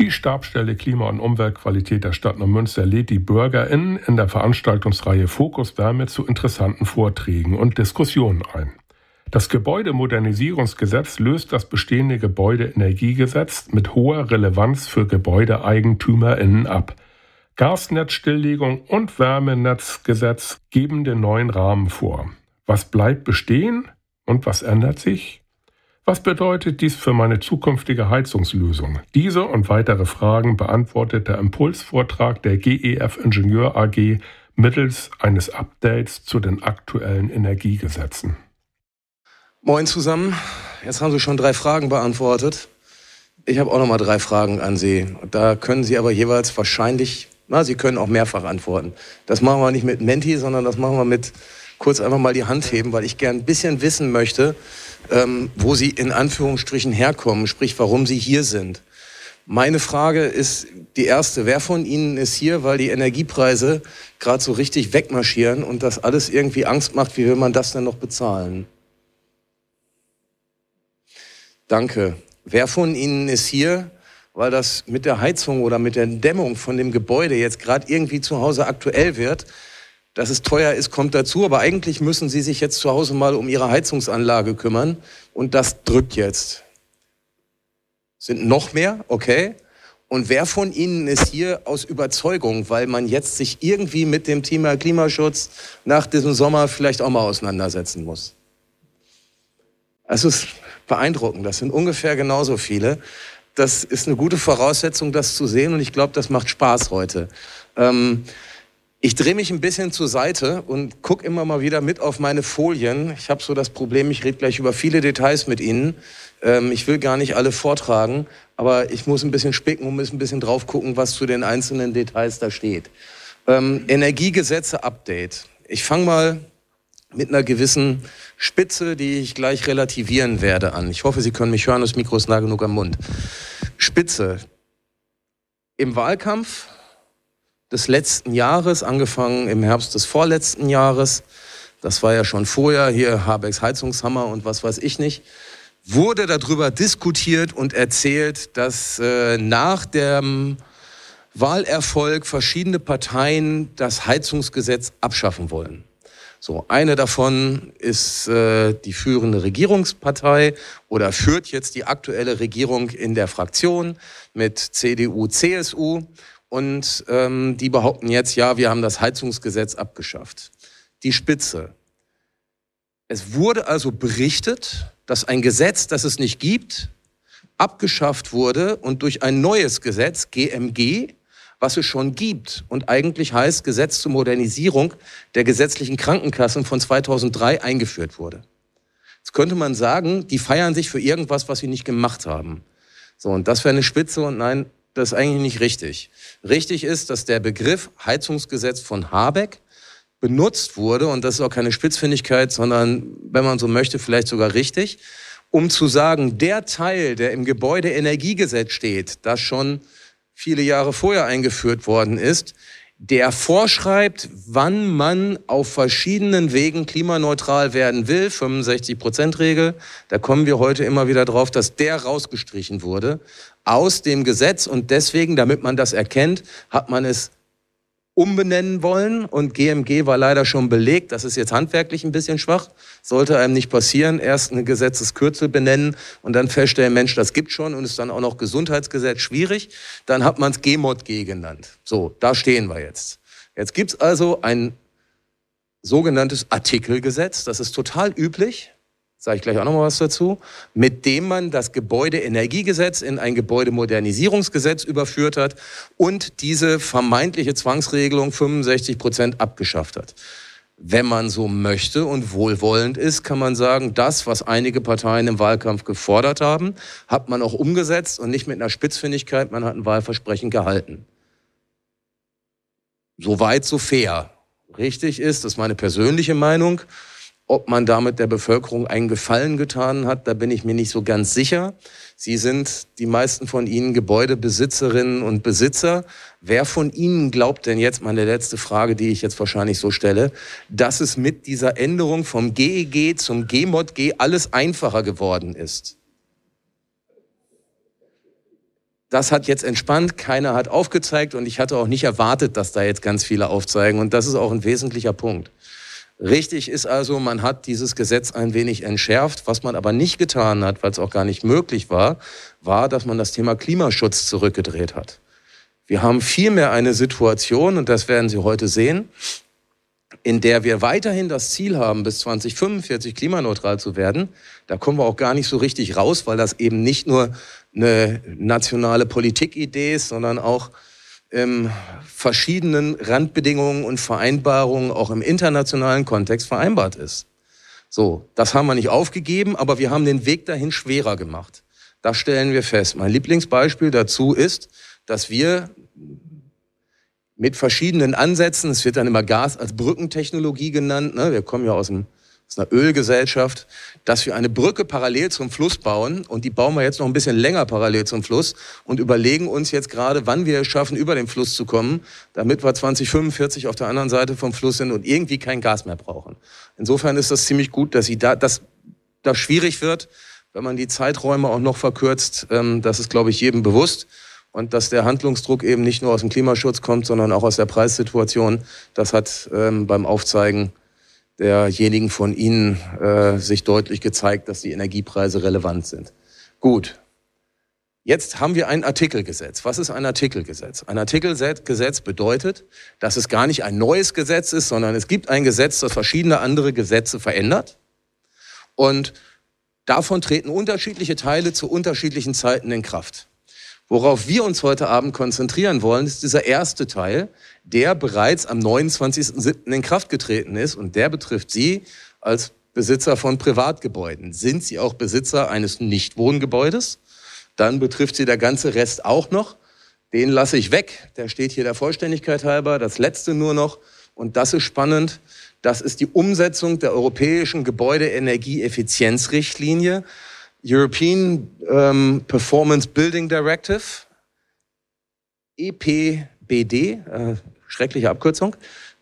Die Stabsstelle Klima- und Umweltqualität der Stadt Neumünster lädt die BürgerInnen in der Veranstaltungsreihe Fokus Wärme zu interessanten Vorträgen und Diskussionen ein. Das Gebäudemodernisierungsgesetz löst das bestehende Gebäudeenergiegesetz mit hoher Relevanz für GebäudeeigentümerInnen ab. Gasnetzstilllegung und Wärmenetzgesetz geben den neuen Rahmen vor. Was bleibt bestehen und was ändert sich? Was bedeutet dies für meine zukünftige Heizungslösung? Diese und weitere Fragen beantwortet der Impulsvortrag der GEF Ingenieur AG mittels eines Updates zu den aktuellen Energiegesetzen. Moin zusammen. Jetzt haben Sie schon 3 Fragen beantwortet. Ich habe auch noch mal 3 Fragen an Sie. Da können Sie aber jeweils wahrscheinlich, Sie können auch mehrfach antworten. Das machen wir nicht mit Menti, sondern das machen wir mit kurz einfach mal die Hand heben, weil ich gern ein bisschen wissen möchte, wo Sie in Anführungsstrichen herkommen, sprich, warum Sie hier sind. Meine Frage ist die erste. Wer von Ihnen ist hier, weil die Energiepreise gerade so richtig wegmarschieren und das alles irgendwie Angst macht? Wie will man das denn noch bezahlen? Danke. Wer von Ihnen ist hier, weil das mit der Heizung oder mit der Dämmung von dem Gebäude jetzt gerade irgendwie zu Hause aktuell wird? Dass es teuer ist, kommt dazu, aber eigentlich müssen Sie sich jetzt zu Hause mal um Ihre Heizungsanlage kümmern und das drückt jetzt. Sind noch mehr? Okay. Und wer von Ihnen ist hier aus Überzeugung, weil man jetzt sich irgendwie mit dem Thema Klimaschutz nach diesem Sommer vielleicht auch mal auseinandersetzen muss? Es ist beeindruckend, das sind ungefähr genauso viele. Das ist eine gute Voraussetzung, das zu sehen und ich glaube, das macht Spaß heute. Ich drehe mich ein bisschen zur Seite und gucke immer mal wieder mit auf meine Folien. Ich habe so das Problem, ich rede gleich über viele Details mit Ihnen. Ich will gar nicht alle vortragen, aber ich muss ein bisschen spicken und muss ein bisschen drauf gucken, was zu den einzelnen Details da steht. Energiegesetze-Update. Ich fange mal mit einer gewissen Spitze, die ich gleich relativieren werde, an. Ich hoffe, Sie können mich hören, das Mikro ist nah genug am Mund. Spitze. Im Wahlkampf des letzten Jahres, angefangen im Herbst des vorletzten Jahres, das war ja schon vorher, hier Habecks Heizungshammer und was weiß ich nicht, wurde darüber diskutiert und erzählt, dass nach dem Wahlerfolg verschiedene Parteien das Heizungsgesetz abschaffen wollen. So, eine davon ist die führende Regierungspartei oder führt jetzt die aktuelle Regierung in der Fraktion mit CDU, CSU. Und die behaupten jetzt, ja, wir haben das Heizungsgesetz abgeschafft. Die Spitze. Es wurde also berichtet, dass ein Gesetz, das es nicht gibt, abgeschafft wurde und durch ein neues Gesetz, GMG, was es schon gibt und eigentlich heißt Gesetz zur Modernisierung der gesetzlichen Krankenkassen von 2003 eingeführt wurde. Jetzt könnte man sagen, die feiern sich für irgendwas, was sie nicht gemacht haben. So, und das wäre eine Spitze und nein, das ist eigentlich nicht richtig. Richtig ist, dass der Begriff Heizungsgesetz von Habeck benutzt wurde, und das ist auch keine Spitzfindigkeit, sondern, wenn man so möchte, vielleicht sogar richtig, um zu sagen, der Teil, der im Gebäudeenergiegesetz steht, das schon viele Jahre vorher eingeführt worden ist, der vorschreibt, wann man auf verschiedenen Wegen klimaneutral werden will, 65%-Regel, da kommen wir heute immer wieder drauf, dass der rausgestrichen wurde aus dem Gesetz und deswegen, damit man das erkennt, hat man es umbenennen wollen und GMG war leider schon belegt. Das ist jetzt handwerklich ein bisschen schwach, sollte einem nicht passieren. Erst eine Gesetzeskürzel benennen und dann feststellen, Mensch, das gibt schon und ist dann auch noch Gesundheitsgesetz, schwierig. Dann hat man es GModG genannt. So, da stehen wir jetzt. Jetzt gibt's also ein sogenanntes Artikelgesetz, das ist total üblich, sage ich gleich auch noch mal was dazu, mit dem man das Gebäudeenergiegesetz in ein Gebäudemodernisierungsgesetz überführt hat und diese vermeintliche Zwangsregelung 65% abgeschafft hat. Wenn man so möchte und wohlwollend ist, kann man sagen, das, was einige Parteien im Wahlkampf gefordert haben, hat man auch umgesetzt und nicht mit einer Spitzfindigkeit, man hat ein Wahlversprechen gehalten. So weit, so fair. Richtig ist, das ist meine persönliche Meinung. Ob man damit der Bevölkerung einen Gefallen getan hat, da bin ich mir nicht so ganz sicher. Sie sind, die meisten von Ihnen, Gebäudebesitzerinnen und Besitzer. Wer von Ihnen glaubt denn jetzt, meine letzte Frage, die ich jetzt wahrscheinlich so stelle, dass es mit dieser Änderung vom GEG zum GModG alles einfacher geworden ist? Das hat jetzt entspannt, keiner hat aufgezeigt und ich hatte auch nicht erwartet, dass da jetzt ganz viele aufzeigen. Und das ist auch ein wesentlicher Punkt. Richtig ist also, man hat dieses Gesetz ein wenig entschärft. Was man aber nicht getan hat, weil es auch gar nicht möglich war, war, dass man das Thema Klimaschutz zurückgedreht hat. Wir haben vielmehr eine Situation, und das werden Sie heute sehen, in der wir weiterhin das Ziel haben, bis 2045 klimaneutral zu werden. Da kommen wir auch gar nicht so richtig raus, weil das eben nicht nur eine nationale Politikidee ist, sondern auch verschiedenen Randbedingungen und Vereinbarungen auch im internationalen Kontext vereinbart ist. So, das haben wir nicht aufgegeben, aber wir haben den Weg dahin schwerer gemacht. Das stellen wir fest. Mein Lieblingsbeispiel dazu ist, dass wir mit verschiedenen Ansätzen, es wird dann immer Gas als Brückentechnologie genannt, ne? Wir kommen ja aus einer Ölgesellschaft, dass wir eine Brücke parallel zum Fluss bauen und die bauen wir jetzt noch ein bisschen länger parallel zum Fluss und überlegen uns jetzt gerade, wann wir es schaffen, über den Fluss zu kommen, damit wir 2045 auf der anderen Seite vom Fluss sind und irgendwie kein Gas mehr brauchen. Insofern ist das ziemlich gut, dass das schwierig wird, wenn man die Zeiträume auch noch verkürzt. Das ist, glaube ich, jedem bewusst. Und dass der Handlungsdruck eben nicht nur aus dem Klimaschutz kommt, sondern auch aus der Preissituation. Das hat beim Aufzeigen derjenigen von Ihnen sich deutlich gezeigt, dass die Energiepreise relevant sind. Gut, jetzt haben wir ein Artikelgesetz. Was ist ein Artikelgesetz? Ein Artikelgesetz bedeutet, dass es gar nicht ein neues Gesetz ist, sondern es gibt ein Gesetz, das verschiedene andere Gesetze verändert. Und davon treten unterschiedliche Teile zu unterschiedlichen Zeiten in Kraft. Worauf wir uns heute Abend konzentrieren wollen, ist dieser erste Teil, der bereits am 29.07. in Kraft getreten ist. Und der betrifft Sie als Besitzer von Privatgebäuden. Sind Sie auch Besitzer eines Nichtwohngebäudes? Dann betrifft Sie der ganze Rest auch noch. Den lasse ich weg. Der steht hier der Vollständigkeit halber. Das letzte nur noch. Und das ist spannend. Das ist die Umsetzung der europäischen Gebäudeenergieeffizienzrichtlinie. European Performance Building Directive, EPBD, schreckliche Abkürzung.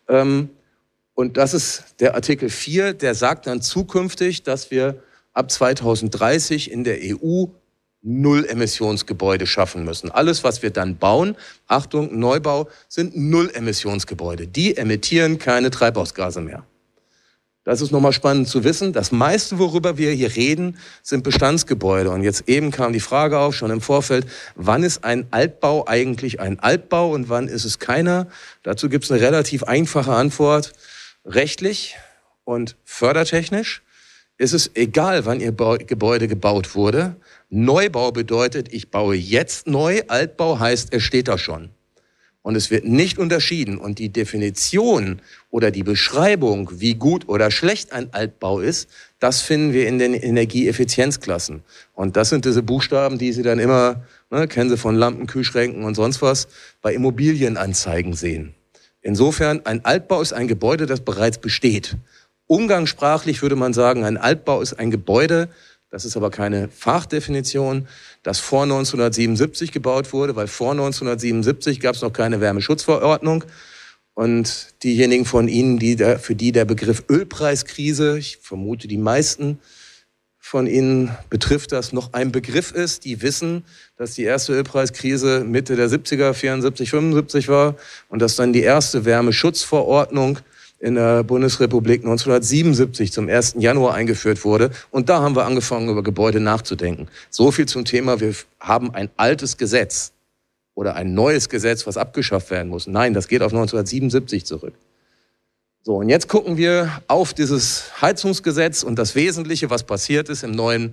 Und das ist der Artikel 4, der sagt dann zukünftig, dass wir ab 2030 in der EU Null-Emissionsgebäude schaffen müssen. Alles, was wir dann bauen, Achtung, Neubau, sind Null-Emissionsgebäude. Die emittieren keine Treibhausgase mehr. Das ist nochmal spannend zu wissen. Das meiste, worüber wir hier reden, sind Bestandsgebäude. Und jetzt eben kam die Frage auf, schon im Vorfeld, wann ist ein Altbau eigentlich ein Altbau und wann ist es keiner? Dazu gibt es eine relativ einfache Antwort. Rechtlich und fördertechnisch ist es egal, wann Ihr Gebäude gebaut wurde. Neubau bedeutet, ich baue jetzt neu. Altbau heißt, es steht da schon. Und es wird nicht unterschieden. Und die Definition oder die Beschreibung, wie gut oder schlecht ein Altbau ist, das finden wir in den Energieeffizienzklassen. Und das sind diese Buchstaben, die Sie dann immer, kennen Sie von Lampen, Kühlschränken und sonst was, bei Immobilienanzeigen sehen. Insofern, ein Altbau ist ein Gebäude, das bereits besteht. Umgangssprachlich würde man sagen, ein Altbau ist ein Gebäude, das ist aber keine Fachdefinition, das vor 1977 gebaut wurde, weil vor 1977 gab es noch keine Wärmeschutzverordnung. Und diejenigen von Ihnen, für die der Begriff Ölpreiskrise, ich vermute die meisten von Ihnen betrifft das, noch ein Begriff ist, die wissen, dass die erste Ölpreiskrise Mitte der 70er, 74, 75 war und dass dann die erste Wärmeschutzverordnung in der Bundesrepublik 1977 zum 1. Januar eingeführt wurde. Und da haben wir angefangen, über Gebäude nachzudenken. So viel zum Thema, wir haben ein altes Gesetz oder ein neues Gesetz, was abgeschafft werden muss. Nein, das geht auf 1977 zurück. So, und jetzt gucken wir auf dieses Heizungsgesetz und das Wesentliche, was passiert ist im neuen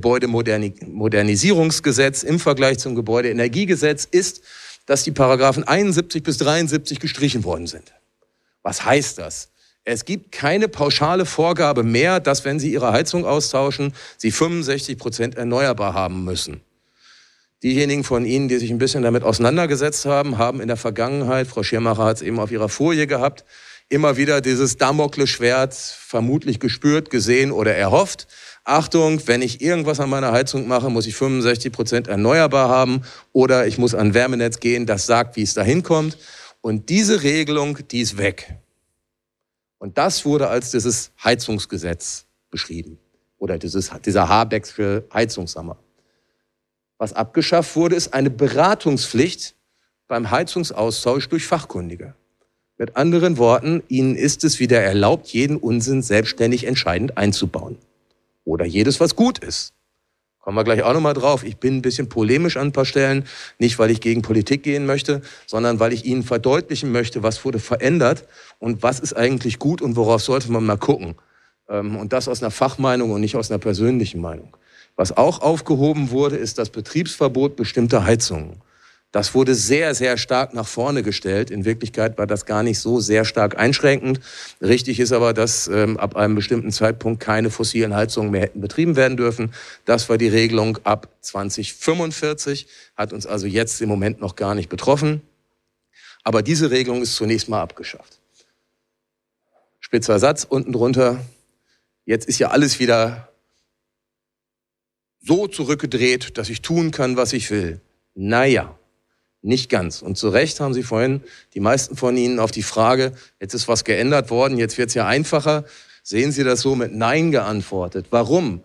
Gebäudemodernisierungsgesetz im Vergleich zum Gebäudeenergiegesetz, ist, dass die Paragraphen 71 bis 73 gestrichen worden sind. Was heißt das? Es gibt keine pauschale Vorgabe mehr, dass, wenn Sie Ihre Heizung austauschen, Sie 65% erneuerbar haben müssen. Diejenigen von Ihnen, die sich ein bisschen damit auseinandergesetzt haben, haben in der Vergangenheit, Frau Schirmacher hat es eben auf ihrer Folie gehabt, immer wieder dieses Damoklesschwert vermutlich gespürt, gesehen oder erhofft. Achtung, wenn ich irgendwas an meiner Heizung mache, muss ich 65% erneuerbar haben oder ich muss an ein Wärmenetz gehen, das sagt, wie es dahin kommt. Und diese Regelung, die ist weg. Und das wurde als dieses Heizungsgesetz beschrieben. Oder dieser Habecksche Heizungshammer. Was abgeschafft wurde, ist eine Beratungspflicht beim Heizungsaustausch durch Fachkundige. Mit anderen Worten, ihnen ist es wieder erlaubt, jeden Unsinn selbstständig entscheidend einzubauen. Oder jedes, was gut ist. Kommen wir gleich auch nochmal drauf. Ich bin ein bisschen polemisch an ein paar Stellen. Nicht, weil ich gegen Politik gehen möchte, sondern weil ich Ihnen verdeutlichen möchte, was wurde verändert und was ist eigentlich gut und worauf sollte man mal gucken. Und das aus einer Fachmeinung und nicht aus einer persönlichen Meinung. Was auch aufgehoben wurde, ist das Betriebsverbot bestimmter Heizungen. Das wurde sehr, sehr stark nach vorne gestellt. In Wirklichkeit war das gar nicht so sehr stark einschränkend. Richtig ist aber, dass ab einem bestimmten Zeitpunkt keine fossilen Heizungen mehr hätten betrieben werden dürfen. Das war die Regelung ab 2045, hat uns also jetzt im Moment noch gar nicht betroffen. Aber diese Regelung ist zunächst mal abgeschafft. Spitzer Satz unten drunter. Jetzt ist ja alles wieder so zurückgedreht, dass ich tun kann, was ich will. Naja. Nicht ganz. Und zu Recht haben Sie vorhin, die meisten von Ihnen, auf die Frage, jetzt ist was geändert worden, jetzt wird es ja einfacher, sehen Sie das so mit Nein geantwortet. Warum?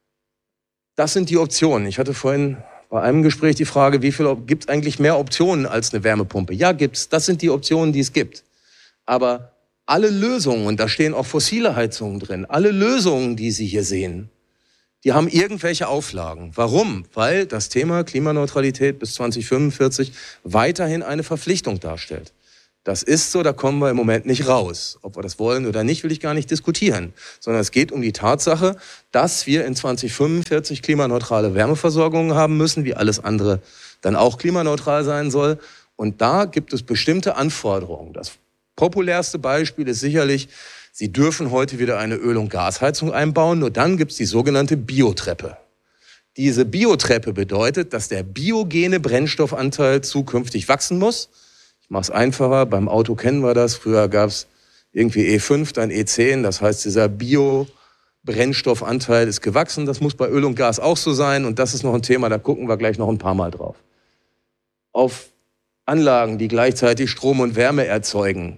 Das sind die Optionen. Ich hatte vorhin bei einem Gespräch die Frage, gibt es eigentlich mehr Optionen als eine Wärmepumpe? Ja, gibt's. Das sind die Optionen, die es gibt. Aber alle Lösungen, und da stehen auch fossile Heizungen drin, alle Lösungen, die Sie hier sehen, die haben irgendwelche Auflagen. Warum? Weil das Thema Klimaneutralität bis 2045 weiterhin eine Verpflichtung darstellt. Das ist so, da kommen wir im Moment nicht raus. Ob wir das wollen oder nicht, will ich gar nicht diskutieren. Sondern es geht um die Tatsache, dass wir in 2045 klimaneutrale Wärmeversorgung haben müssen, wie alles andere dann auch klimaneutral sein soll. Und da gibt es bestimmte Anforderungen. Das populärste Beispiel ist sicherlich, Sie dürfen heute wieder eine Öl- und Gasheizung einbauen, nur dann gibt es die sogenannte Biotreppe. Diese Biotreppe bedeutet, dass der biogene Brennstoffanteil zukünftig wachsen muss. Ich mache es einfacher, beim Auto kennen wir das, früher gab es irgendwie E5, dann E10, das heißt, dieser Bio-Brennstoffanteil ist gewachsen, das muss bei Öl und Gas auch so sein und das ist noch ein Thema, da gucken wir gleich noch ein paar Mal drauf. Auf Anlagen, die gleichzeitig Strom und Wärme erzeugen,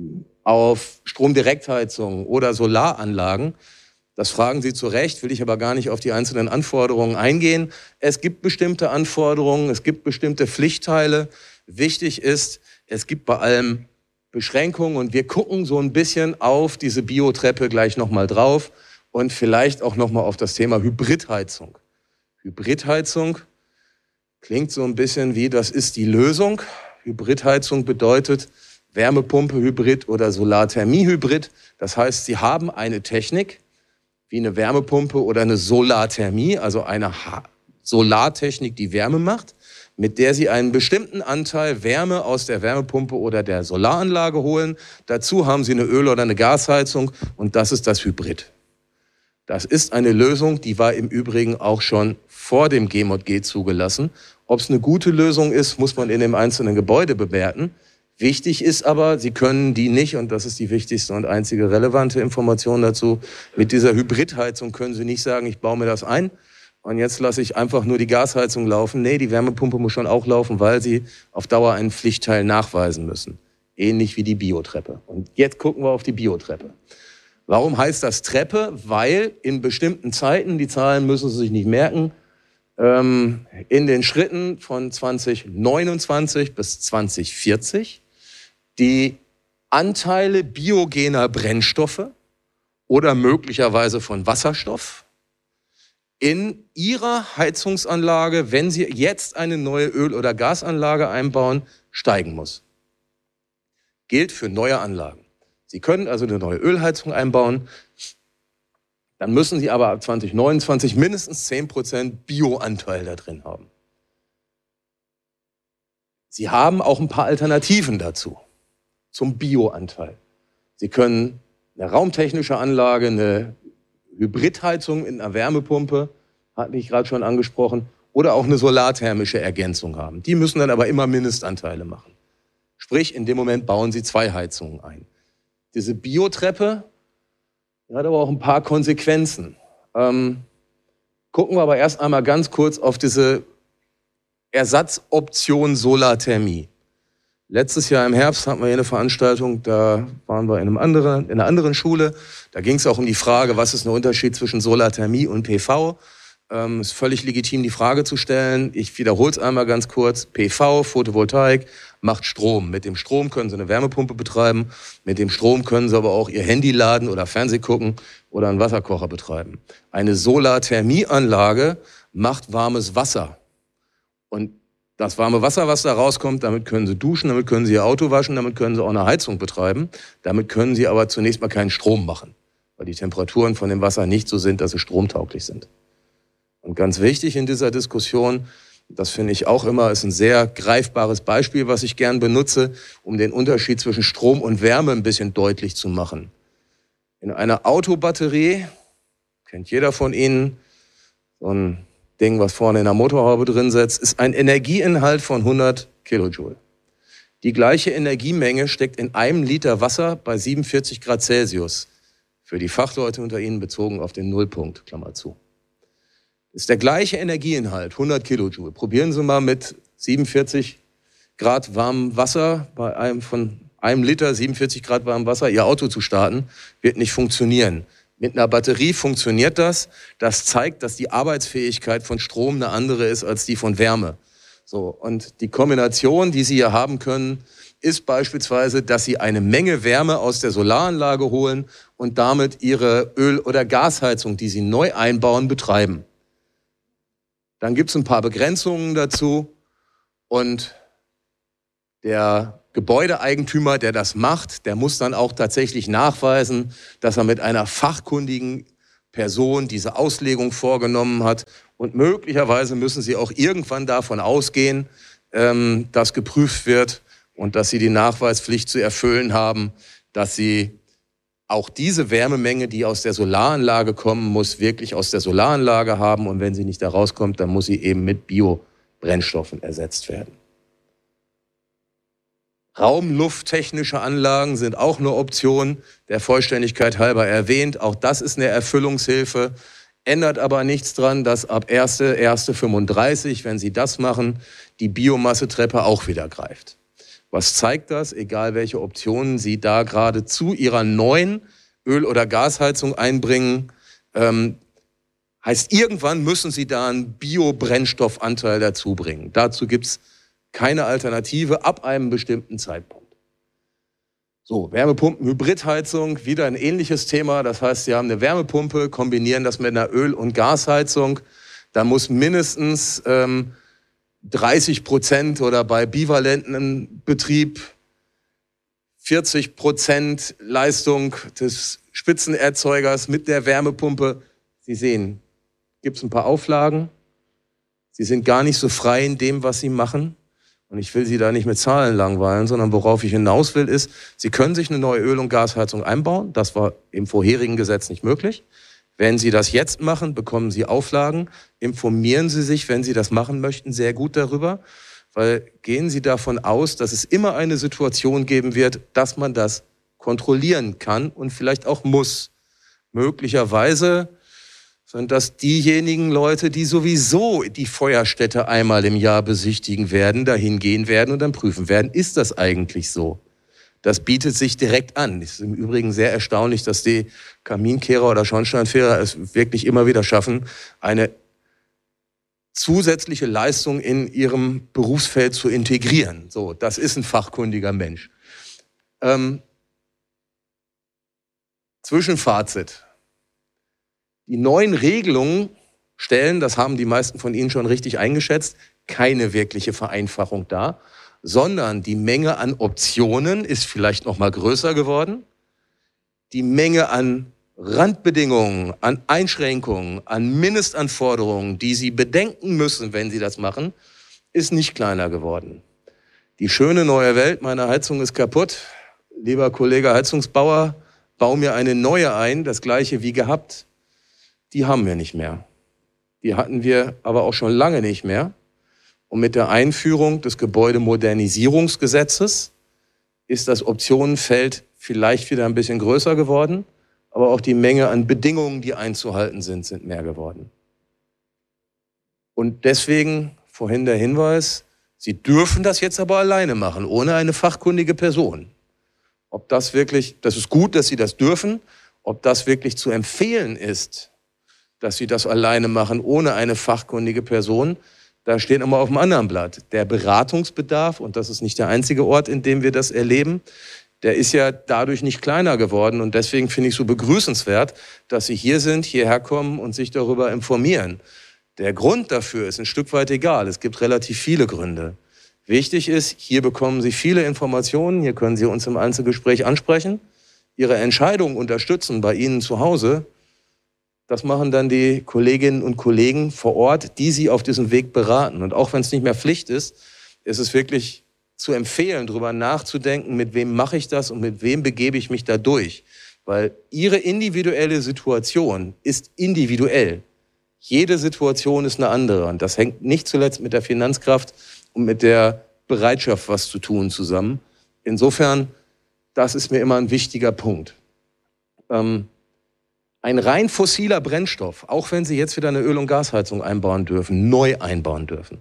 auf Stromdirektheizung oder Solaranlagen. Das fragen Sie zu Recht, will ich aber gar nicht auf die einzelnen Anforderungen eingehen. Es gibt bestimmte Anforderungen, es gibt bestimmte Pflichtteile. Wichtig ist, es gibt bei allem Beschränkungen und wir gucken so ein bisschen auf diese Biotreppe gleich nochmal drauf und vielleicht auch nochmal auf das Thema Hybridheizung. Hybridheizung klingt so ein bisschen wie, das ist die Lösung. Hybridheizung bedeutet, Wärmepumpe Hybrid oder Solarthermie Hybrid. Das heißt, Sie haben eine Technik wie eine Wärmepumpe oder eine Solarthermie, also eine Solartechnik, die Wärme macht, mit der Sie einen bestimmten Anteil Wärme aus der Wärmepumpe oder der Solaranlage holen. Dazu haben Sie eine Öl- oder eine Gasheizung und das ist das Hybrid. Das ist eine Lösung, die war im Übrigen auch schon vor dem GMOD-G zugelassen. Ob es eine gute Lösung ist, muss man in dem einzelnen Gebäude bewerten. Wichtig ist aber, Sie können die nicht, und das ist die wichtigste und einzige relevante Information dazu, mit dieser Hybridheizung können Sie nicht sagen, ich baue mir das ein und jetzt lasse ich einfach nur die Gasheizung laufen. Nee, die Wärmepumpe muss schon auch laufen, weil Sie auf Dauer einen Pflichtteil nachweisen müssen. Ähnlich wie die Biotreppe. Und jetzt gucken wir auf die Biotreppe. Warum heißt das Treppe? Weil in bestimmten Zeiten, die Zahlen müssen Sie sich nicht merken, in den Schritten von 2029 bis 2040 die Anteile biogener Brennstoffe oder möglicherweise von Wasserstoff in Ihrer Heizungsanlage, wenn Sie jetzt eine neue Öl- oder Gasanlage einbauen, steigen muss. Gilt für neue Anlagen. Sie können also eine neue Ölheizung einbauen, dann müssen Sie aber ab 2029 mindestens 10% Bioanteil da drin haben. Sie haben auch ein paar Alternativen dazu, zum Bioanteil. Sie können eine raumtechnische Anlage, eine Hybridheizung in einer Wärmepumpe, hatte ich gerade schon angesprochen, oder auch eine solarthermische Ergänzung haben. Die müssen dann aber immer Mindestanteile machen. Sprich, in dem Moment bauen Sie 2 Heizungen ein. Diese Biotreppe hat aber auch ein paar Konsequenzen. Gucken wir aber erst einmal ganz kurz auf diese Ersatzoption Solarthermie. Letztes Jahr im Herbst hatten wir hier eine Veranstaltung, da waren wir in einer anderen Schule. Da ging es auch um die Frage, was ist der Unterschied zwischen Solarthermie und PV. Ist völlig legitim, die Frage zu stellen. Ich wiederhole es einmal ganz kurz. PV, Photovoltaik, macht Strom. Mit dem Strom können Sie eine Wärmepumpe betreiben. Mit dem Strom können Sie aber auch Ihr Handy laden oder Fernseh gucken oder einen Wasserkocher betreiben. Eine Solarthermieanlage macht warmes Wasser. Und das warme Wasser, was da rauskommt, damit können Sie duschen, damit können Sie Ihr Auto waschen, damit können Sie auch eine Heizung betreiben. Damit können Sie aber zunächst mal keinen Strom machen, weil die Temperaturen von dem Wasser nicht so sind, dass sie stromtauglich sind. Und ganz wichtig in dieser Diskussion, das finde ich auch immer, ist ein sehr greifbares Beispiel, was ich gern benutze, um den Unterschied zwischen Strom und Wärme ein bisschen deutlich zu machen. In einer Autobatterie, kennt jeder von Ihnen, so ein Ding, was vorne in der Motorhaube drin sitzt, ist ein Energieinhalt von 100 Kilojoule. Die gleiche Energiemenge steckt in einem Liter Wasser bei 47 Grad Celsius. Für die Fachleute unter Ihnen bezogen auf den Nullpunkt, Klammer zu. Ist der gleiche Energieinhalt, 100 Kilojoule. Probieren Sie mal mit 47 Grad warmem Wasser, bei einem Liter 47 Grad warmem Wasser, Ihr Auto zu starten. Wird nicht funktionieren. Mit einer Batterie funktioniert das. Das zeigt, dass die Arbeitsfähigkeit von Strom eine andere ist als die von Wärme. So, und die Kombination, die Sie hier haben können, ist beispielsweise, dass Sie eine Menge Wärme aus der Solaranlage holen und damit Ihre Öl- oder Gasheizung, die Sie neu einbauen, betreiben. Dann gibt es ein paar Begrenzungen dazu und der Gebäudeeigentümer, der das macht, der muss dann auch tatsächlich nachweisen, dass er mit einer fachkundigen Person diese Auslegung vorgenommen hat. Und möglicherweise müssen Sie auch irgendwann davon ausgehen, dass geprüft wird und dass Sie die Nachweispflicht zu erfüllen haben, dass Sie auch diese Wärmemenge, die aus der Solaranlage kommen muss, wirklich aus der Solaranlage haben. Und wenn sie nicht da rauskommt, dann muss sie eben mit Biobrennstoffen ersetzt werden. Raumlufttechnische Anlagen sind auch eine Option, der Vollständigkeit halber erwähnt. Auch das ist eine Erfüllungshilfe, ändert aber nichts dran, dass ab 1.1.35, wenn Sie das machen, die Biomassetreppe auch wieder greift. Was zeigt das? Egal welche Optionen Sie da gerade zu Ihrer neuen Öl- oder Gasheizung einbringen, heißt, irgendwann müssen Sie da einen Biobrennstoffanteil dazu bringen. Dazu gibt es keine Alternative ab einem bestimmten Zeitpunkt. So, Wärmepumpen, Hybridheizung, wieder ein ähnliches Thema. Das heißt, Sie haben eine Wärmepumpe, kombinieren das mit einer Öl- und Gasheizung. Da muss mindestens 30% oder bei bivalenten Betrieb 40% Leistung des Spitzenerzeugers mit der Wärmepumpe. Sie sehen, gibt es ein paar Auflagen. Sie sind gar nicht so frei in dem, was Sie machen. Und ich will Sie da nicht mit Zahlen langweilen, sondern worauf ich hinaus will, ist, Sie können sich eine neue Öl- und Gasheizung einbauen. Das war im vorherigen Gesetz nicht möglich. Wenn Sie das jetzt machen, bekommen Sie Auflagen. Informieren Sie sich, wenn Sie das machen möchten, sehr gut darüber. Weil gehen Sie davon aus, dass es immer eine Situation geben wird, dass man das kontrollieren kann und vielleicht auch muss. Möglicherweise sind das diejenigen Leute, die sowieso die Feuerstätte einmal im Jahr besichtigen werden, dahin gehen werden und dann prüfen werden, ist das eigentlich so? Das bietet sich direkt an. Es ist im Übrigen sehr erstaunlich, dass die Kaminkehrer oder Schornsteinfeger es wirklich immer wieder schaffen, eine zusätzliche Leistung in ihrem Berufsfeld zu integrieren. So, das ist ein fachkundiger Mensch. Zwischenfazit. Die neuen Regelungen stellen, das haben die meisten von Ihnen schon richtig eingeschätzt, keine wirkliche Vereinfachung dar, sondern die Menge an Optionen ist vielleicht noch mal größer geworden. Die Menge an Randbedingungen, an Einschränkungen, an Mindestanforderungen, die Sie bedenken müssen, wenn Sie das machen, ist nicht kleiner geworden. Die schöne neue Welt, meine Heizung ist kaputt. Lieber Kollege Heizungsbauer, bau mir eine neue ein, das gleiche wie gehabt. Die haben wir nicht mehr. Die hatten wir aber auch schon lange nicht mehr. Und mit der Einführung des Gebäudemodernisierungsgesetzes ist das Optionenfeld vielleicht wieder ein bisschen größer geworden, aber auch die Menge an Bedingungen, die einzuhalten sind mehr geworden. Und deswegen vorhin der Hinweis, Sie dürfen das jetzt aber alleine machen, ohne eine fachkundige Person. Ob das wirklich, das ist gut, dass Sie das dürfen, ob das wirklich zu empfehlen ist, dass sie das alleine machen, ohne eine fachkundige Person. Da steht nochmal auf dem anderen Blatt. Der Beratungsbedarf, und das ist nicht der einzige Ort, in dem wir das erleben, der ist ja dadurch nicht kleiner geworden. Und deswegen finde ich so begrüßenswert, dass Sie hier sind, hierher kommen und sich darüber informieren. Der Grund dafür ist ein Stück weit egal. Es gibt relativ viele Gründe. Wichtig ist, hier bekommen Sie viele Informationen. Hier können Sie uns im Einzelgespräch ansprechen, Ihre Entscheidung unterstützen bei Ihnen zu Hause. Das machen dann die Kolleginnen und Kollegen vor Ort, die Sie auf diesem Weg beraten. Und auch wenn es nicht mehr Pflicht ist, ist es wirklich zu empfehlen, darüber nachzudenken, mit wem mache ich das und mit wem begebe ich mich da durch. Weil Ihre individuelle Situation ist individuell. Jede Situation ist eine andere. Und das hängt nicht zuletzt mit der Finanzkraft und mit der Bereitschaft, was zu tun, zusammen. Insofern, das ist mir immer ein wichtiger Punkt. Ein rein fossiler Brennstoff, auch wenn Sie jetzt wieder eine Öl- und Gasheizung einbauen dürfen, neu einbauen dürfen.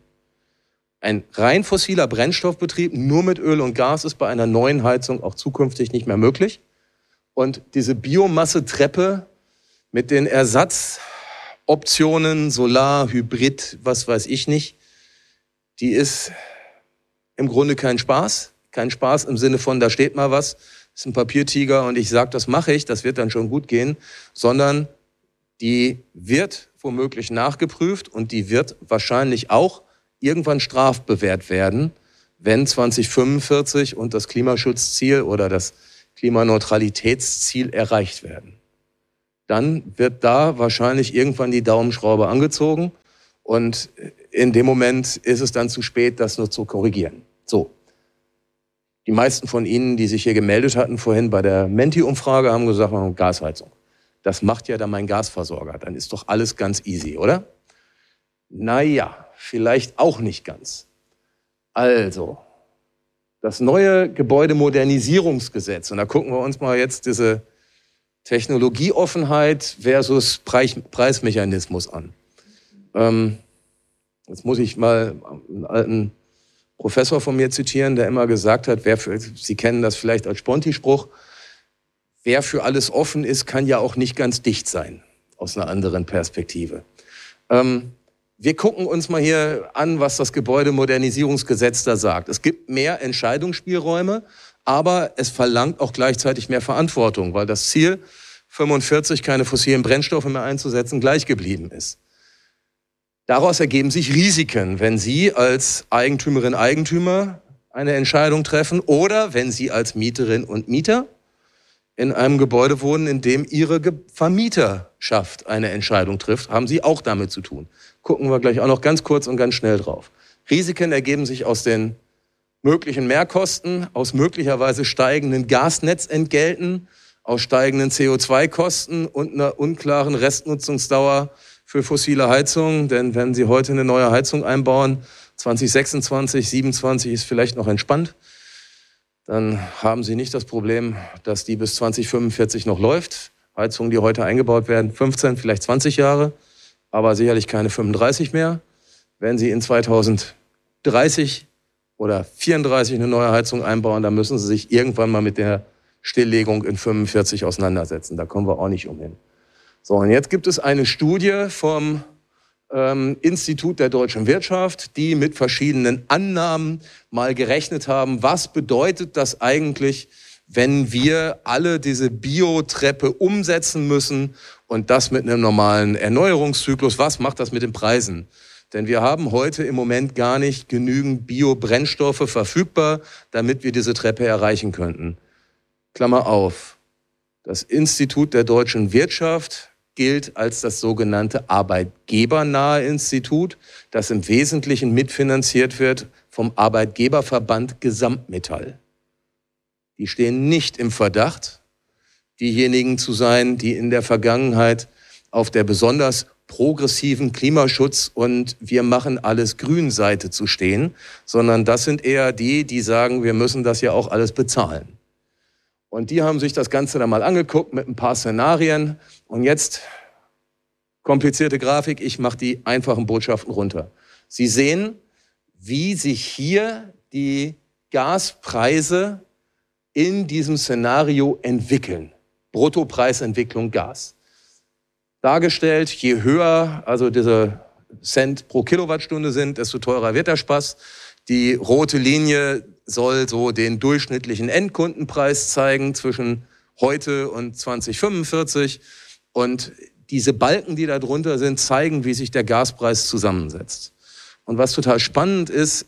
Ein rein fossiler Brennstoffbetrieb nur mit Öl und Gas ist bei einer neuen Heizung auch zukünftig nicht mehr möglich. Und diese Biomasse-Treppe mit den Ersatzoptionen, Solar, Hybrid, was weiß ich nicht, die ist im Grunde kein Spaß. Kein Spaß im Sinne von, da steht mal was, ist ein Papiertiger und ich sage, das mache ich, das wird dann schon gut gehen, sondern die wird womöglich nachgeprüft und die wird wahrscheinlich auch irgendwann strafbewehrt werden, wenn 2045 und das Klimaschutzziel oder das Klimaneutralitätsziel erreicht werden. Dann wird da wahrscheinlich irgendwann die Daumenschraube angezogen und in dem Moment ist es dann zu spät, das nur zu korrigieren. So. Die meisten von Ihnen, die sich hier gemeldet hatten vorhin bei der Menti-Umfrage, haben gesagt, Gasheizung. Das macht ja dann mein Gasversorger. Dann ist doch alles ganz easy, oder? Naja, vielleicht auch nicht ganz. Also, das neue Gebäudemodernisierungsgesetz, und da gucken wir uns mal jetzt diese Technologieoffenheit versus Preismechanismus an. Jetzt muss ich mal einen alten Professor von mir zitieren, der immer gesagt hat, Sie kennen das vielleicht als Sponti-Spruch, wer für alles offen ist, kann ja auch nicht ganz dicht sein, aus einer anderen Perspektive. Wir gucken uns mal hier an, was das Gebäudemodernisierungsgesetz da sagt. Es gibt mehr Entscheidungsspielräume, aber es verlangt auch gleichzeitig mehr Verantwortung, weil das Ziel, 45 keine fossilen Brennstoffe mehr einzusetzen, gleich geblieben ist. Daraus ergeben sich Risiken, wenn Sie als Eigentümerin, Eigentümer eine Entscheidung treffen oder wenn Sie als Mieterin und Mieter in einem Gebäude wohnen, in dem Ihre Vermieterschaft eine Entscheidung trifft, haben Sie auch damit zu tun. Gucken wir gleich auch noch ganz kurz und ganz schnell drauf. Risiken ergeben sich aus den möglichen Mehrkosten, aus möglicherweise steigenden Gasnetzentgelten, aus steigenden CO2-Kosten und einer unklaren Restnutzungsdauer für fossile Heizungen. Denn wenn Sie heute eine neue Heizung einbauen, 2026, 2027 ist vielleicht noch entspannt, dann haben Sie nicht das Problem, dass die bis 2045 noch läuft. Heizungen, die heute eingebaut werden, 15, vielleicht 20 Jahre, aber sicherlich keine 35 mehr. Wenn Sie in 2030 oder 34 eine neue Heizung einbauen, dann müssen Sie sich irgendwann mal mit der Stilllegung in 45 auseinandersetzen. Da kommen wir auch nicht umhin. So, und jetzt gibt es eine Studie vom Institut der deutschen Wirtschaft, die mit verschiedenen Annahmen mal gerechnet haben, was bedeutet das eigentlich, wenn wir alle diese Biotreppe umsetzen müssen und das mit einem normalen Erneuerungszyklus, was macht das mit den Preisen? Denn wir haben heute im Moment gar nicht genügend Biobrennstoffe verfügbar, damit wir diese Treppe erreichen könnten. Klammer auf, das Institut der deutschen Wirtschaft gilt als das sogenannte arbeitgebernahe Institut, das im Wesentlichen mitfinanziert wird vom Arbeitgeberverband Gesamtmetall. Die stehen nicht im Verdacht, diejenigen zu sein, die in der Vergangenheit auf der besonders progressiven Klimaschutz und wir machen alles grün Seite zu stehen, sondern das sind eher die, die sagen, wir müssen das ja auch alles bezahlen. Und die haben sich das Ganze dann mal angeguckt mit ein paar Szenarien. Und jetzt, komplizierte Grafik, ich mache die einfachen Botschaften runter. Sie sehen, wie sich hier die Gaspreise in diesem Szenario entwickeln. Bruttopreisentwicklung Gas. dargestellt. Je höher also diese Cent pro Kilowattstunde sind, desto teurer wird der Spaß. Die rote Linie soll so den durchschnittlichen Endkundenpreis zeigen zwischen heute und 2045. Und diese Balken, die da drunter sind, zeigen, wie sich der Gaspreis zusammensetzt. Und was total spannend ist,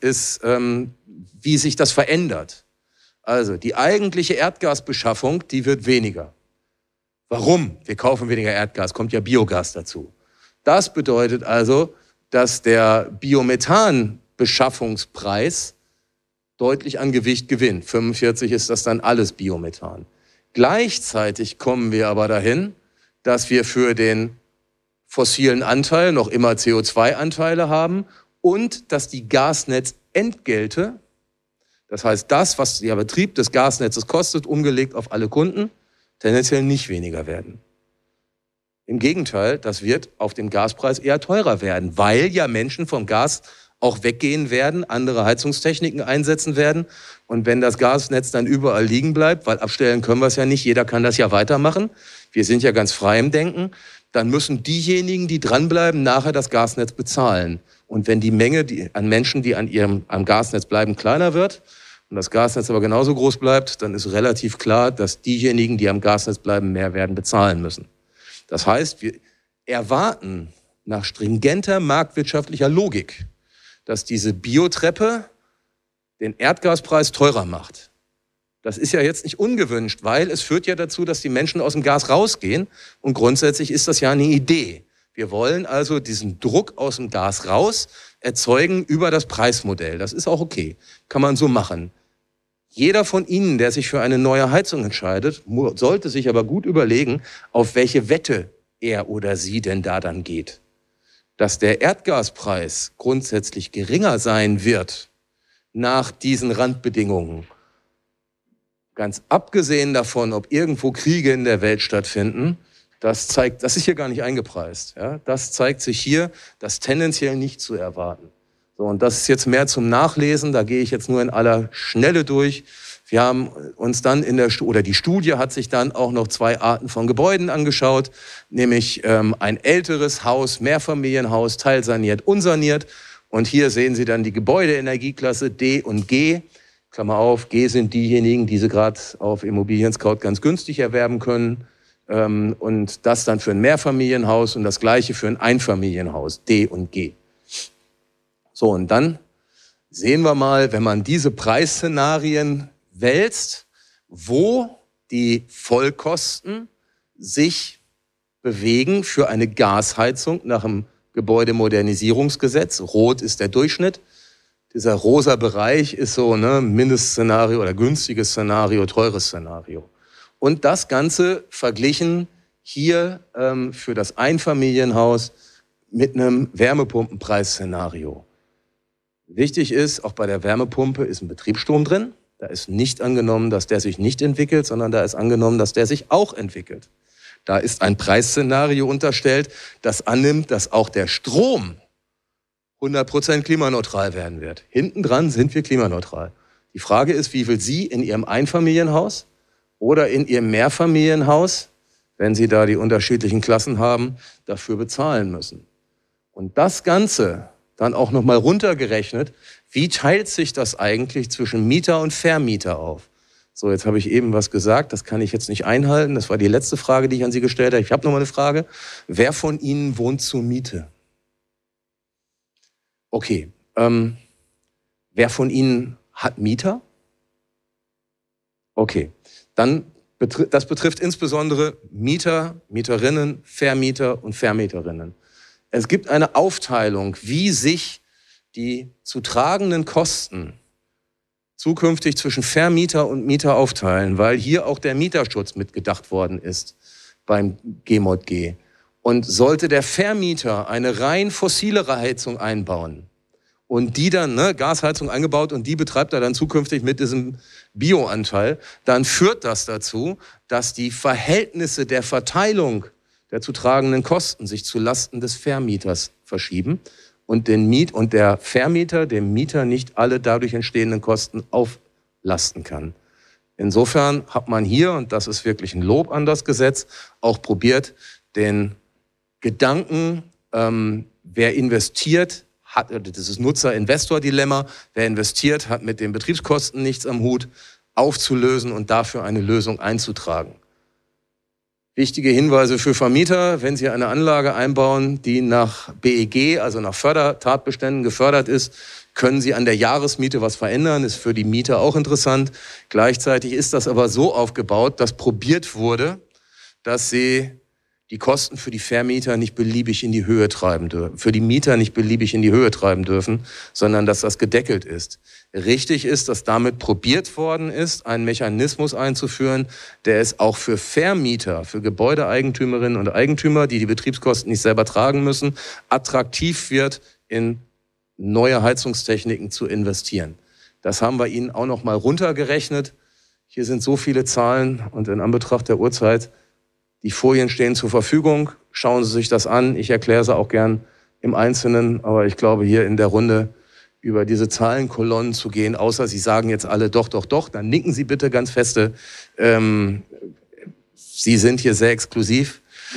wie sich das verändert. Also die eigentliche Erdgasbeschaffung, die wird weniger. Warum? Wir kaufen weniger Erdgas, kommt ja Biogas dazu. Das bedeutet also, dass der Biomethan-Beschaffungspreis deutlich an Gewicht gewinnt. 45 ist das dann alles Biomethan. Gleichzeitig kommen wir aber dahin, dass wir für den fossilen Anteil noch immer CO2-Anteile haben und dass die Gasnetzentgelte, das heißt das, was der Betrieb des Gasnetzes kostet, umgelegt auf alle Kunden, tendenziell nicht weniger werden. Im Gegenteil, das wird auf dem Gaspreis eher teurer werden, weil ja Menschen vom Gas auch weggehen werden, andere Heizungstechniken einsetzen werden. Und wenn das Gasnetz dann überall liegen bleibt, weil abstellen können wir es ja nicht, jeder kann das ja weitermachen, wir sind ja ganz frei im Denken, dann müssen diejenigen, die dranbleiben, nachher das Gasnetz bezahlen. Und wenn die Menge an Menschen, die am Gasnetz bleiben, kleiner wird und das Gasnetz aber genauso groß bleibt, dann ist relativ klar, dass diejenigen, die am Gasnetz bleiben, mehr werden bezahlen müssen. Das heißt, wir erwarten nach stringenter marktwirtschaftlicher Logik, dass diese Biotreppe den Erdgaspreis teurer macht. Das ist ja jetzt nicht ungewünscht, weil es führt ja dazu, dass die Menschen aus dem Gas rausgehen. Und grundsätzlich ist das ja eine Idee. Wir wollen also diesen Druck aus dem Gas raus erzeugen über das Preismodell. Das ist auch okay. Kann man so machen. Jeder von Ihnen, der sich für eine neue Heizung entscheidet, sollte sich aber gut überlegen, auf welche Wette er oder sie denn da dann geht. Dass der Erdgaspreis grundsätzlich geringer sein wird nach diesen Randbedingungen, ganz abgesehen davon, ob irgendwo Kriege in der Welt stattfinden, das ist hier gar nicht eingepreist. Ja? Das zeigt sich hier, das tendenziell nicht zu erwarten. So, und das ist jetzt mehr zum Nachlesen, da gehe ich jetzt nur in aller Schnelle durch. Wir haben uns dann die Studie hat sich dann auch noch 2 Arten von Gebäuden angeschaut, nämlich ein älteres Haus, Mehrfamilienhaus, teilsaniert, unsaniert. Und hier sehen Sie dann die Gebäudeenergieklasse D und G. Klammer auf, G sind diejenigen, die Sie gerade auf Immobilien Scout ganz günstig erwerben können. Und das dann für ein Mehrfamilienhaus und das gleiche für ein Einfamilienhaus, D und G. So, und dann sehen wir mal, wenn man diese Preisszenarien wälzt, wo die Vollkosten sich bewegen für eine Gasheizung nach dem Gebäudemodernisierungsgesetz. Rot ist der Durchschnitt. Dieser rosa Bereich ist so Mindestszenario oder günstiges Szenario, teures Szenario. Und das Ganze verglichen hier für das Einfamilienhaus mit einem Wärmepumpenpreisszenario. Wichtig ist, auch bei der Wärmepumpe ist ein Betriebsstrom drin. Da ist nicht angenommen, dass der sich nicht entwickelt, sondern da ist angenommen, dass der sich auch entwickelt. Da ist ein Preisszenario unterstellt, das annimmt, dass auch der Strom 100% klimaneutral werden wird. Hinten dran sind wir klimaneutral. Die Frage ist, wie viel Sie in Ihrem Einfamilienhaus oder in Ihrem Mehrfamilienhaus, wenn Sie da die unterschiedlichen Klassen haben, dafür bezahlen müssen. Und das Ganze dann auch nochmal runtergerechnet, wie teilt sich das eigentlich zwischen Mieter und Vermieter auf? So, jetzt habe ich eben was gesagt, das kann ich jetzt nicht einhalten. Das war die letzte Frage, die ich an Sie gestellt habe. Ich habe nochmal eine Frage. Wer von Ihnen wohnt zur Miete? Okay. Wer von Ihnen hat Mieter? Okay. Dann das betrifft insbesondere Mieter, Mieterinnen, Vermieter und Vermieterinnen. Es gibt eine Aufteilung, wie sich die zu tragenden Kosten zukünftig zwischen Vermieter und Mieter aufteilen, weil hier auch der Mieterschutz mitgedacht worden ist beim G-Mod-G. Und sollte der Vermieter eine rein fossile Heizung einbauen und die dann, Gasheizung eingebaut und die betreibt er dann zukünftig mit diesem Bioanteil, dann führt das dazu, dass die Verhältnisse der Verteilung der zu tragenden Kosten sich zu Lasten des Vermieters verschieben und der Vermieter dem Mieter nicht alle dadurch entstehenden Kosten auflasten kann. Insofern hat man hier, und das ist wirklich ein Lob an das Gesetz, auch probiert, den Gedanken, wer investiert, das ist Nutzer-Investor-Dilemma, wer investiert, hat mit den Betriebskosten nichts am Hut, aufzulösen und dafür eine Lösung einzutragen. Wichtige Hinweise für Vermieter: Wenn Sie eine Anlage einbauen, die nach BEG, also nach Fördertatbeständen gefördert ist, können Sie an der Jahresmiete was verändern, ist für die Mieter auch interessant. Gleichzeitig ist das aber so aufgebaut, dass probiert wurde, dass Sie die Kosten für die Vermieter nicht beliebig in die Höhe treiben dürfen, für die Mieter nicht beliebig in die Höhe treiben dürfen, sondern dass das gedeckelt ist. Richtig ist, dass damit probiert worden ist, einen Mechanismus einzuführen, der es auch für Vermieter, für Gebäudeeigentümerinnen und Eigentümer, die die Betriebskosten nicht selber tragen müssen, attraktiv wird, in neue Heizungstechniken zu investieren. Das haben wir Ihnen auch noch mal runtergerechnet. Hier sind so viele Zahlen und in Anbetracht der Uhrzeit, die Folien stehen zur Verfügung. Schauen Sie sich das an. Ich erkläre sie auch gern im Einzelnen. Aber ich glaube, hier in der Runde über diese Zahlenkolonnen zu gehen, außer Sie sagen jetzt alle doch, dann nicken Sie bitte ganz feste. Sie sind hier sehr exklusiv.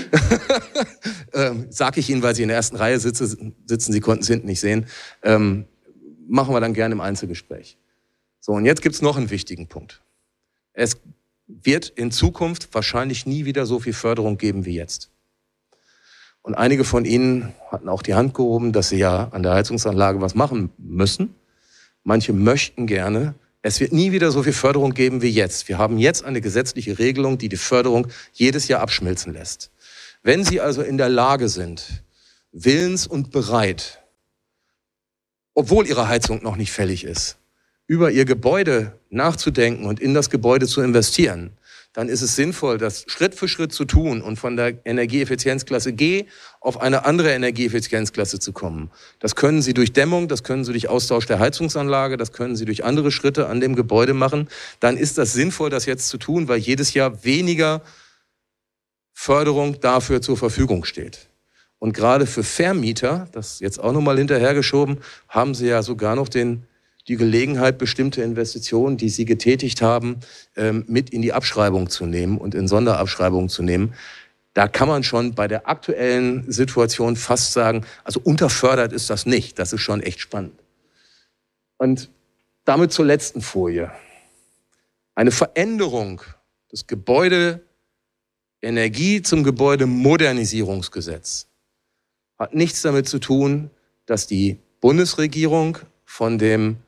Sag ich Ihnen, weil Sie in der ersten Reihe sitzen. Sie konnten es hinten nicht sehen. Machen wir dann gerne im Einzelgespräch. So, und jetzt gibt's noch einen wichtigen Punkt. Es wird in Zukunft wahrscheinlich nie wieder so viel Förderung geben wie jetzt. Und einige von Ihnen hatten auch die Hand gehoben, dass sie ja an der Heizungsanlage was machen müssen. Manche möchten gerne. Es wird nie wieder so viel Förderung geben wie jetzt. Wir haben jetzt eine gesetzliche Regelung, die die Förderung jedes Jahr abschmilzen lässt. Wenn Sie also in der Lage sind, willens und bereit, obwohl Ihre Heizung noch nicht fällig ist, über Ihr Gebäude nachzudenken und in das Gebäude zu investieren, dann ist es sinnvoll, das Schritt für Schritt zu tun und von der Energieeffizienzklasse G auf eine andere Energieeffizienzklasse zu kommen. Das können Sie durch Dämmung, das können Sie durch Austausch der Heizungsanlage, das können Sie durch andere Schritte an dem Gebäude machen. Dann ist das sinnvoll, das jetzt zu tun, weil jedes Jahr weniger Förderung dafür zur Verfügung steht. Und gerade für Vermieter, das jetzt auch nochmal hinterhergeschoben, haben Sie ja sogar noch die Gelegenheit, bestimmte Investitionen, die Sie getätigt haben, mit in die Abschreibung zu nehmen und in Sonderabschreibung zu nehmen. Da kann man schon bei der aktuellen Situation fast sagen, also unterfördert ist das nicht. Das ist schon echt spannend. Und damit zur letzten Folie. Eine Veränderung des Gebäudeenergie zum Gebäudemodernisierungsgesetz hat nichts damit zu tun, dass die Bundesregierung von dem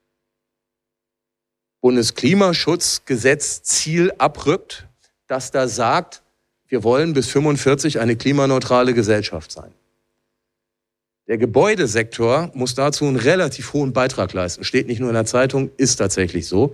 Bundesklimaschutzgesetz Ziel abrückt, das da sagt, wir wollen bis 45 eine klimaneutrale Gesellschaft sein. Der Gebäudesektor muss dazu einen relativ hohen Beitrag leisten. Steht nicht nur in der Zeitung, ist tatsächlich so.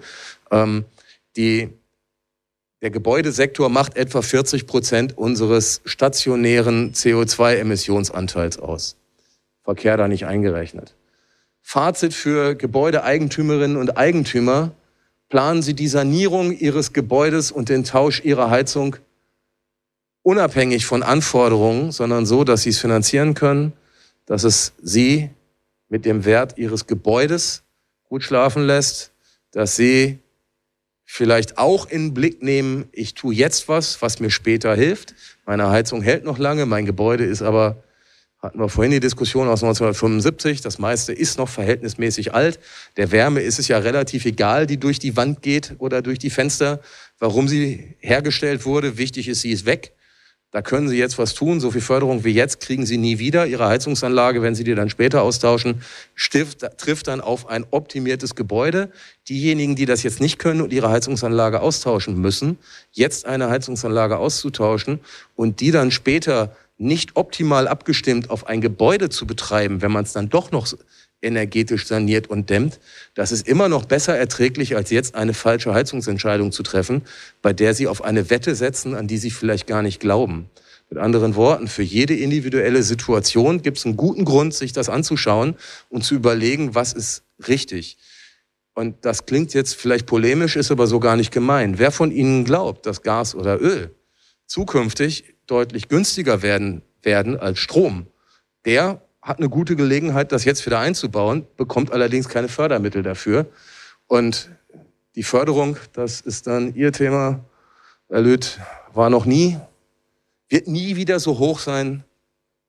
Der Gebäudesektor macht etwa 40% unseres stationären CO2-Emissionsanteils aus. Verkehr da nicht eingerechnet. Fazit für Gebäudeeigentümerinnen und Eigentümer: Planen Sie die Sanierung Ihres Gebäudes und den Tausch Ihrer Heizung unabhängig von Anforderungen, sondern so, dass Sie es finanzieren können, dass es Sie mit dem Wert Ihres Gebäudes gut schlafen lässt, dass Sie vielleicht auch in den Blick nehmen, ich tue jetzt was mir später hilft. Meine Heizung hält noch lange, mein Gebäude ist aber, hatten wir vorhin die Diskussion aus 1975, das meiste ist noch verhältnismäßig alt. Der Wärme ist es ja relativ egal, die durch die Wand geht oder durch die Fenster, warum sie hergestellt wurde. Wichtig ist, sie ist weg. Da können Sie jetzt was tun. So viel Förderung wie jetzt kriegen Sie nie wieder. Ihre Heizungsanlage, wenn Sie die dann später austauschen, trifft dann auf ein optimiertes Gebäude. Diejenigen, die das jetzt nicht können und ihre Heizungsanlage austauschen müssen, jetzt eine Heizungsanlage auszutauschen und die dann später nicht optimal abgestimmt auf ein Gebäude zu betreiben, wenn man es dann doch noch energetisch saniert und dämmt, das ist immer noch besser erträglich, als jetzt eine falsche Heizungsentscheidung zu treffen, bei der Sie auf eine Wette setzen, an die Sie vielleicht gar nicht glauben. Mit anderen Worten, für jede individuelle Situation gibt es einen guten Grund, sich das anzuschauen und zu überlegen, was ist richtig. Und das klingt jetzt vielleicht polemisch, ist aber so gar nicht gemein. Wer von Ihnen glaubt, dass Gas oder Öl zukünftig deutlich günstiger werden als Strom, der hat eine gute Gelegenheit, das jetzt wieder einzubauen, bekommt allerdings keine Fördermittel dafür. Und die Förderung, das ist dann Ihr Thema, Herr Lüth, wird nie wieder so hoch sein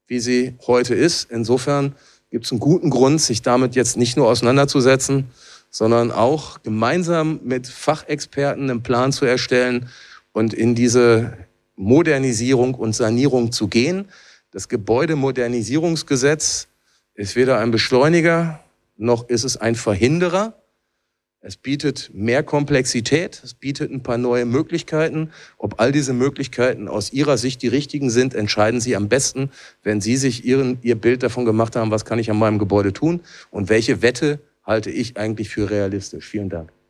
wie sie heute ist. Insofern gibt es einen guten Grund, sich damit jetzt nicht nur auseinanderzusetzen, sondern auch gemeinsam mit Fachexperten einen Plan zu erstellen und in diese Modernisierung und Sanierung zu gehen. Das Gebäudemodernisierungsgesetz ist weder ein Beschleuniger, noch ist es ein Verhinderer. Es bietet mehr Komplexität, es bietet ein paar neue Möglichkeiten. Ob all diese Möglichkeiten aus Ihrer Sicht die richtigen sind, entscheiden Sie am besten, wenn Sie sich Ihr Bild davon gemacht haben, was kann ich an meinem Gebäude tun und welche Wette halte ich eigentlich für realistisch. Vielen Dank.